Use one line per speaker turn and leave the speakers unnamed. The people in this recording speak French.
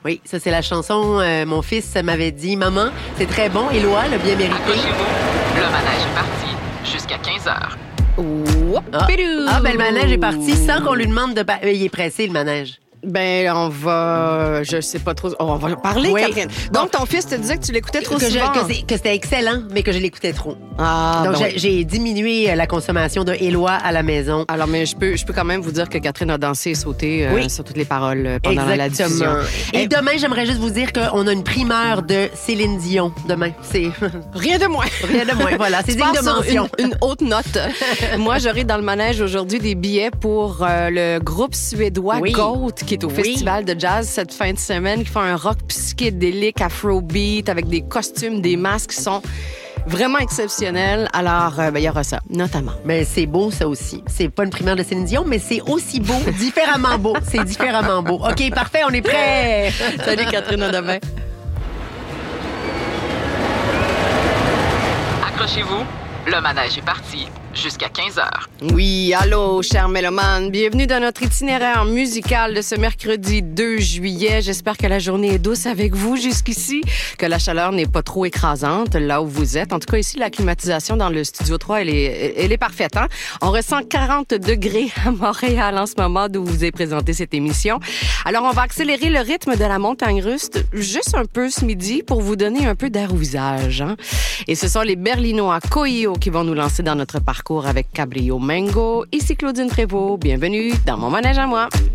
Oui, ça, c'est la chanson. Mon fils m'avait dit, maman, c'est très bon. Éloi l'a bien mérité.
Accrochez-vous, le manège est parti jusqu'à 15h.
Le manège est parti sans qu'on lui demande de... il est pressé, le manège.
Ben, on va... Je sais pas trop... On va parler,
Oui.
Catherine. Donc, ton fils te disait que tu l'écoutais trop souvent.
Que c'était excellent, mais que je l'écoutais trop. Donc,
oui.
j'ai diminué la consommation de Éloi à la maison.
Alors, mais je peux quand même vous dire que Catherine a dansé et sauté sur toutes les paroles pendant la diffusion.
Et demain, j'aimerais juste vous dire qu'on a une primeur de Céline Dion. Demain, c'est...
Rien de moins.
Rien de moins, voilà. C'est digne de mention.
Une haute note. Moi, j'aurai dans le manège aujourd'hui des billets pour le groupe suédois Goat, qui est au Festival de jazz cette fin de semaine, qui font un rock psychédélique, afrobeat, avec des costumes, des masques qui sont vraiment exceptionnels. Alors, il y aura ça, notamment.
Mais c'est beau, ça aussi. C'est pas une primeur de Céline Dion, mais c'est aussi beau, différemment beau. C'est différemment beau. OK, parfait, on est prêts.
Salut, Catherine, à demain.
Accrochez-vous, le manège est parti jusqu'à 15h.
Oui, allô, chers mélomanes. Bienvenue dans notre itinéraire musical de ce mercredi 2 juillet. J'espère que la journée est douce avec vous jusqu'ici, que la chaleur n'est pas trop écrasante là où vous êtes. En tout cas, ici, la climatisation dans le Studio 3, elle est parfaite. Hein? On ressent 40 degrés à Montréal en ce moment d'où vous est présentée cette émission. Alors, on va accélérer le rythme de la montagne russe juste un peu ce midi pour vous donner un peu d'air au visage. Hein? Et ce sont les Berlinois Coio qui vont nous lancer dans notre parcours avec Cabrio Mango. Ici Claudine Prévost. Bienvenue dans mon manège à moi.